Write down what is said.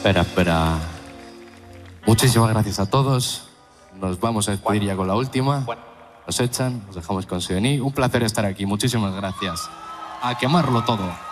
Espera. Muchísimas gracias a todos. Nos vamos a despedir ya con la última. Nos echan, nos dejamos con Sidoní. Un placer estar aquí. Muchísimas gracias. A quemarlo todo.